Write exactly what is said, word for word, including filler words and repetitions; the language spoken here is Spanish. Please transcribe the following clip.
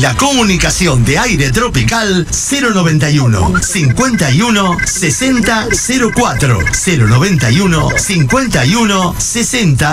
La comunicación de aire tropical cero noventa y uno, cincuenta y uno, sesenta, cero cuatro, cero noventa y uno, cincuenta y uno, sesenta.